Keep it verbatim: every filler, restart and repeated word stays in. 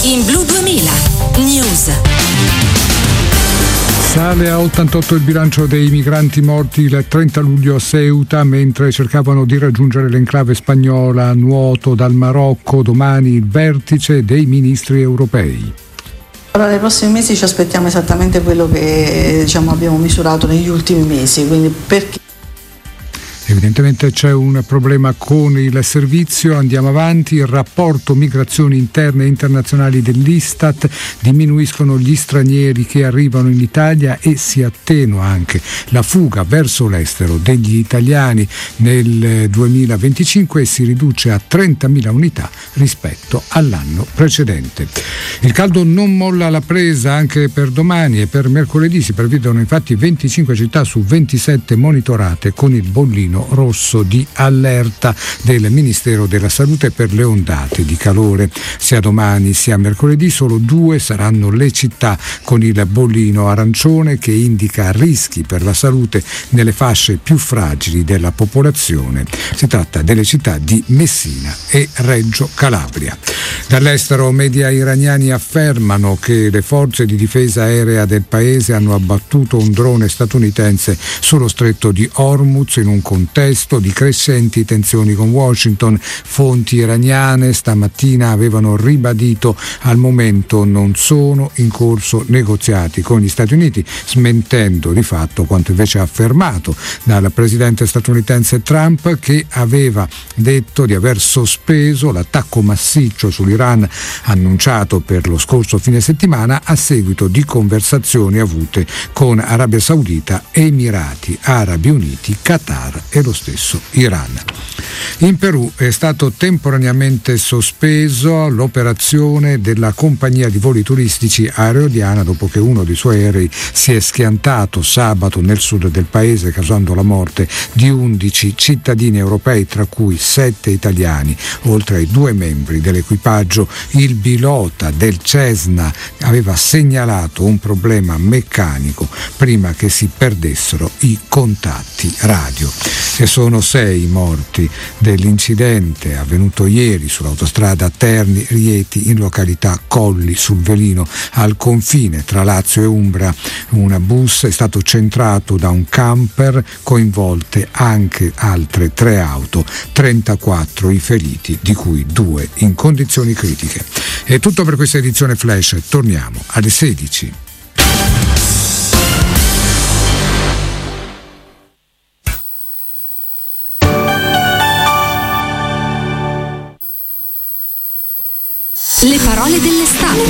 in Blu duemila News. Sale a ottantotto il bilancio dei migranti morti il trenta luglio a Ceuta mentre cercavano di raggiungere l'enclave spagnola a nuoto dal Marocco. Domani il vertice dei ministri europei. Allora, nei prossimi mesi ci aspettiamo esattamente quello che diciamo, abbiamo misurato negli ultimi mesi, quindi perché Evidentemente c'è un problema con il servizio, andiamo avanti. Il rapporto migrazioni interne e internazionali dell'Istat: diminuiscono gli stranieri che arrivano in Italia e si attenua anche la fuga verso l'estero degli italiani nel duemilaventicinque e si riduce a trentamila unità rispetto all'anno precedente. Il caldo non molla la presa anche per domani e per mercoledì. Si prevedono infatti venticinque città su ventisette monitorate con il bollino rosso di allerta del Ministero della Salute per le ondate di calore. Sia domani sia mercoledì solo due saranno le città con il bollino arancione, che indica rischi per la salute nelle fasce più fragili della popolazione. Si tratta delle città di Messina e Reggio Calabria. Dall'estero, media iraniani affermano che le forze di difesa aerea del paese hanno abbattuto un drone statunitense sullo stretto di Hormuz in un contesto di crescenti tensioni con Washington. Fonti iraniane stamattina avevano ribadito al momento non sono in corso negoziati con gli Stati Uniti, smentendo di fatto quanto invece affermato dal presidente statunitense Trump, che aveva detto di aver sospeso l'attacco massiccio sull'Iran annunciato per lo scorso fine settimana a seguito di conversazioni avute con Arabia Saudita, Emirati Arabi Uniti, Qatar e lo stesso Iran. In Perù è stato temporaneamente sospeso l'operazione della compagnia di voli turistici Aerodiana dopo che uno dei suoi aerei si è schiantato sabato nel sud del paese, causando la morte di undici cittadini europei, tra cui sette italiani, oltre ai due membri dell'equipaggio. Il pilota del Cessna aveva segnalato un problema meccanico prima che si perdessero i contatti radio. E sono sei i morti dell'incidente avvenuto ieri sull'autostrada Terni-Rieti in località Colli sul Velino, al confine tra Lazio e Umbria. Un bus è stato centrato da un camper, coinvolte anche altre tre auto, trentaquattro i feriti, di cui due in condizioni critiche. È tutto per questa edizione Flash, torniamo alle sedici. Le parole dell'estate.